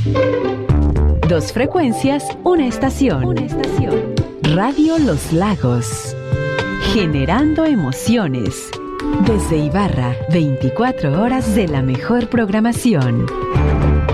Dos frecuencias, una estación. Radio Los Lagos. Generando emociones. Desde Ibarra, 24 horas de la mejor programación.